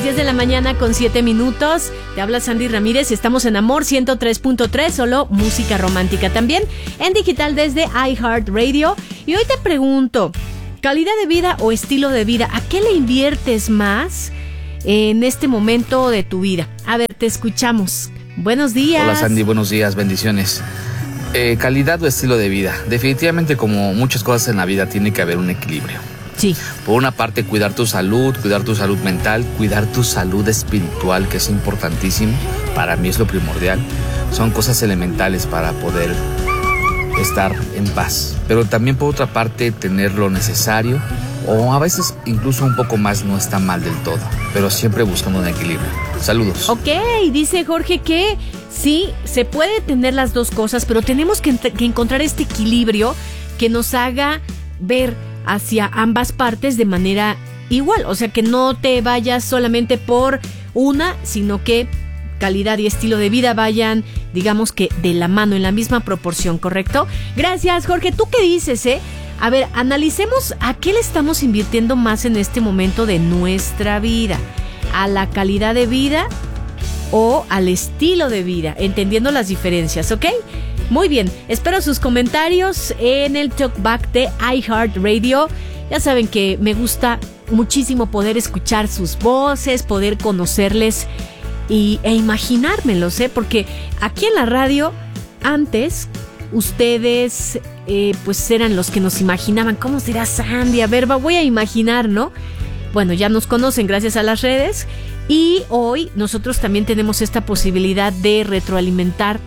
10 de la mañana con 7 minutos. Te habla Sandy Ramírez. Estamos en Amor 103.3, solo música romántica. También en digital desde iHeartRadio. Y hoy te pregunto, ¿calidad de vida o estilo de vida? ¿A qué le inviertes más en este momento de tu vida? A ver, te escuchamos. Buenos días. Hola Sandy, buenos días, bendiciones. Calidad o estilo de vida. Definitivamente, como muchas cosas en la vida, tiene que haber un equilibrio. Sí. Por una parte, cuidar tu salud mental, cuidar tu salud espiritual, que es importantísimo. Para mí es lo primordial. Son cosas elementales para poder estar en paz. Pero también, por otra parte, tener lo necesario, o a veces incluso un poco más, no está mal del todo. Pero siempre buscando un equilibrio. Saludos. Ok, dice Jorge que sí, se puede tener las dos cosas, pero tenemos que encontrar este equilibrio que nos haga ver hacia ambas partes de manera igual. O sea, que no te vayas solamente por una, sino que calidad y estilo de vida vayan, digamos que de la mano, en la misma proporción, ¿correcto? Gracias, Jorge. ¿Tú qué dices, A ver, analicemos a qué le estamos invirtiendo más en este momento de nuestra vida. ¿A la calidad de vida o al estilo de vida? Entendiendo las diferencias, ¿ok? Muy bien, espero sus comentarios en el Talkback de iHeartRadio. Ya saben que me gusta muchísimo poder escuchar sus voces, poder conocerles e imaginármelos, porque aquí en la radio, antes, ustedes pues eran los que nos imaginaban. ¿Cómo será Sandy? A ver, voy a imaginar, ¿no? Bueno, ya nos conocen gracias a las redes y hoy nosotros también tenemos esta posibilidad de retroalimentar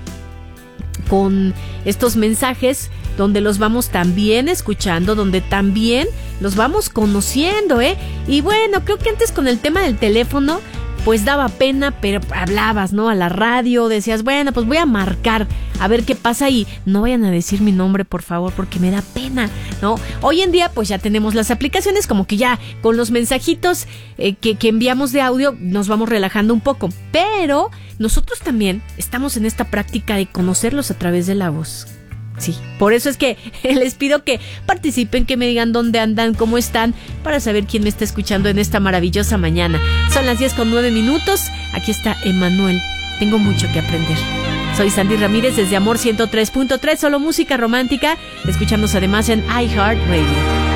con estos mensajes donde los vamos también escuchando, donde también los vamos conociendo, Y bueno, creo que antes con el tema del teléfono pues daba pena, pero hablabas, ¿no? A la radio, decías, bueno, pues voy a marcar, a ver qué pasa y no vayan a decir mi nombre, por favor, porque me da pena, ¿no? Hoy en día, pues ya tenemos las aplicaciones, como que ya con los mensajitos que enviamos de audio nos vamos relajando un poco, pero nosotros también estamos en esta práctica de conocerlos a través de la voz. Sí, por eso es que les pido que participen, que me digan dónde andan, cómo están, para saber quién me está escuchando en esta maravillosa mañana. Son las 10:09. Aquí está Emanuel. Tengo mucho que aprender. Soy Sandy Ramírez desde Amor 103.3, solo música romántica. Escuchamos además en iHeartRadio.